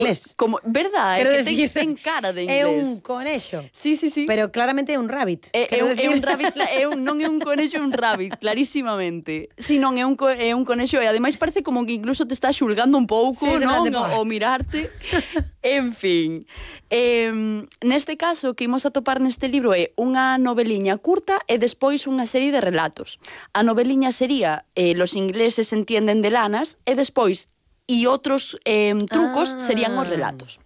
inglés. Como, verdad, Quero que decir, ten cara de inglés. É un conexo. Sí, sí, sí. Pero claramente é un rabbit. É un rabbit, non é un conexo, é un rabbit, clarísimamente. Si, non, é un conexo, e ademais parece como que incluso te está xulgando un pouco, sí, non? O mirarte. En fin. Neste caso, que imos atopar neste libro é unha noveliña curta e despois unha serie de relatos. A noveliña sería Los ingleses entienden de lanas e despois e outros trucos serían os relatos.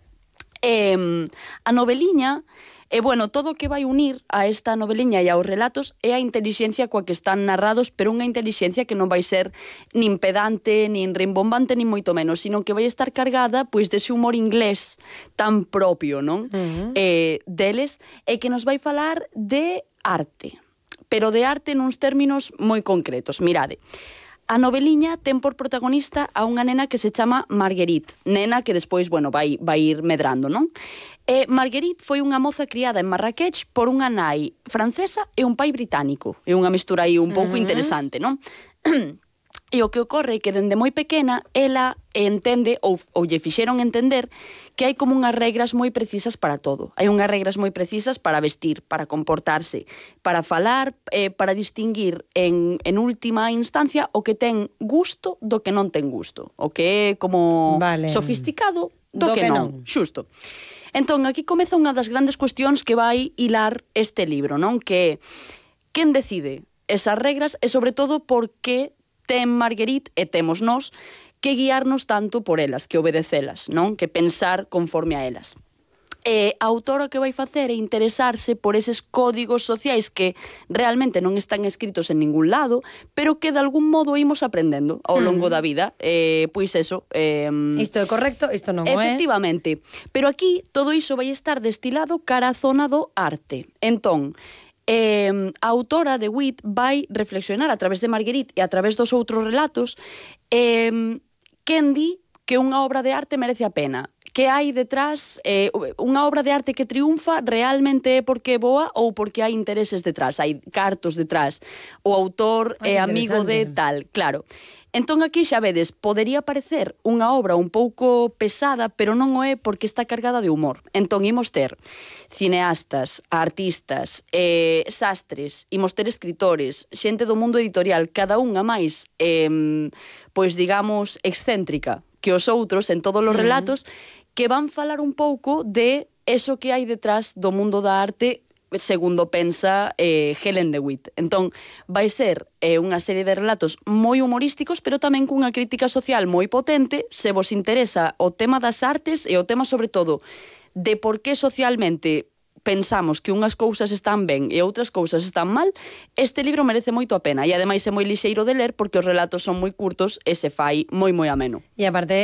A noveliña, bueno, todo o que vai unir a esta noveliña e aos relatos é a intelixencia coa que están narrados, pero unha intelixencia que non vai ser nin pedante, nin rimbombante, nin moito menos, sino que vai estar cargada pois dese humor inglés tan propio, non? Deles, e que nos vai falar de arte, pero de arte nuns términos moi concretos. Mirade, a noveliña ten por protagonista a unha nena que se chama Marguerite, nena que despois, bueno, vai ir medrando, non? Marguerite foi unha moza criada en Marrakech por unha nai francesa e un pai británico. É unha mistura aí un pouco interesante, non? E o que ocorre é que dende moi pequena ela entende ou lle fixeron entender que hai como unhas regras moi precisas para todo. Hai unhas regras moi precisas para vestir, para comportarse, para falar, para distinguir en última instancia o que ten gusto do que non ten gusto. O que é como sofisticado do que non. Xusto. Entón, aquí comeza unha das grandes cuestións que vai hilar este libro, non? Que quen decide esas regras e, sobre todo, por que ten Marguerite e temos nós que guiarnos tanto por elas, que obedecelas, non? Que pensar conforme a elas. A autora que vai facer é interesarse por eses códigos sociais que realmente non están escritos en ningún lado, pero que de algún modo imos aprendendo ao longo da vida. Pois eso... Isto é correcto, isto non é. Efectivamente. Pero aquí todo iso vai estar destilado cara a zona do arte. Entón, a autora de Wit vai reflexionar a través de Marguerite e a través dos outros relatos quen di que unha obra de arte merece a pena. Que hai detrás, unha obra de arte que triunfa realmente é porque é boa ou porque hai intereses detrás, hai cartos detrás, o autor é amigo de tal, claro. Entón aquí xa vedes, podería parecer unha obra un pouco pesada, pero non o é porque está cargada de humor. Entón imos ter cineastas, artistas, sastres, imos ter escritores, xente do mundo editorial, cada unha máis, pois digamos, excéntrica que os outros en todos os relatos, que van falar un pouco de eso que hai detrás do mundo da arte segundo pensa Helen de Witt. Entón, vai ser unha serie de relatos moi humorísticos, pero tamén cunha crítica social moi potente, se vos interesa o tema das artes e o tema, sobre todo, de por que socialmente pensamos que unhas cousas están ben e outras cousas están mal, este libro merece moito a pena e ademais é moi lixeiro de ler porque os relatos son moi curtos e se fai moi ameno. E aparte,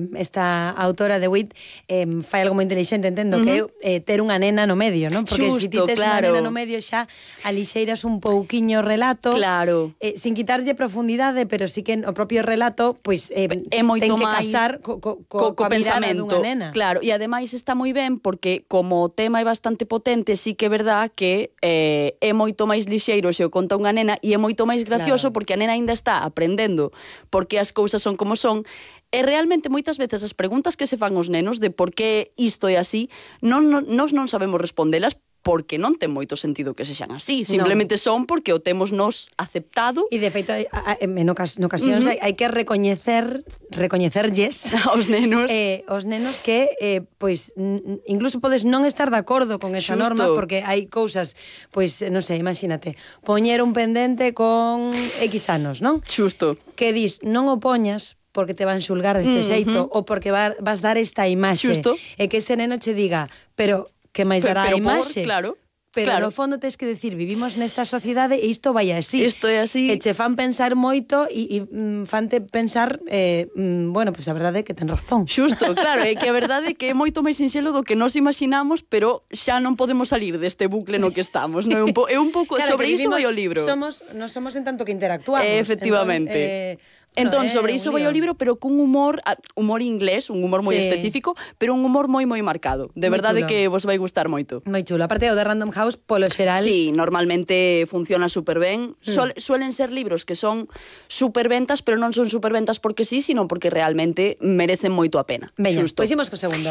esta autora de Wit fai algo moi inteligente, entendo, que é ter unha nena no medio, non? Porque se ti tes unha nena no medio xa alixeiras un pouquiño o relato, sin quitarlle profundidade, pero sí que o propio relato pois ten que casar co pensamento dunha nena. Claro, e ademais está moi ben porque como o tema é bastante potente, sí que é verdad que é moito máis lixeiro se o conta unha nena e é moito máis gracioso porque a nena ainda está aprendendo porque as cousas son como son. E realmente moitas veces as preguntas que se fan os nenos de por que isto é así, nós non sabemos respondelas porque non ten moito sentido que sexan así, simplemente son porque o temos nos aceptado. E de feito, en ocasións hai que recoñecerlles aos nenos que pois incluso podes non estar de acordo con esa norma, porque hai cousas, pois non sei, imagínate, poñer un pendente con X anos, non? Xusto. Que dis, non o poñas porque te van xulgar deste xeito ou porque vas dar esta imaxe. Xusto. E que ese neno che diga, pero que máis dará a imaxe? Claro. Pero no fondo tens que decir, vivimos nesta sociedade e isto vai así. Isto é así. E che fan pensar moito e fante pensar, bueno, pois a verdade é que ten razón. Xusto, claro, é que a verdade é que é moito máis sinxelo do que nos imaginamos, pero xa non podemos salir deste bucle no que estamos, non? É un pouco claro, sobre iso vai o libro. Nos somos en tanto que interactuamos. Efectivamente. Entón, sobre iso vai o libro, pero cun humor inglés, un humor moi específico, pero un humor moi marcado. De verdade que vos vai gustar moito. Moi chulo. Aparte o de Random House, polo xeral... Sí, normalmente funciona super ben. Suelen ser libros que son superventas, pero non son superventas porque sí, sino porque realmente merecen moito a pena. Veña, pois imos co segundo.